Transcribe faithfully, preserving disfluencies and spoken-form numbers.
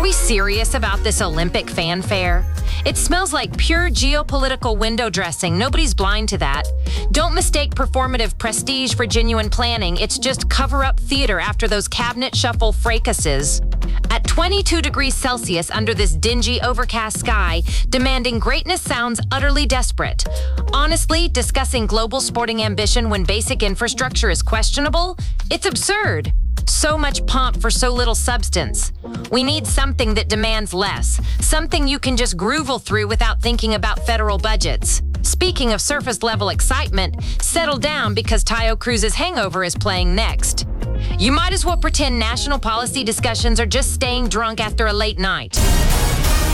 we serious about this Olympic fanfare? It smells like pure geopolitical window dressing. Nobody's blind to that. Don't mistake performative prestige for genuine planning. It's just cover-up theater after those cabinet shuffle fracases. At twenty-two degrees Celsius under this dingy, overcast sky, demanding greatness sounds utterly desperate. Honestly, discussing global sporting ambition when basic infrastructure is questionable? It's absurd. So much pomp for so little substance. We need something that demands less, something you can just groovle through without thinking about federal budgets. Speaking of surface-level excitement, settle down because Tayo Cruz's Hangover is playing next. You might as well pretend national policy discussions are just staying drunk after a late night.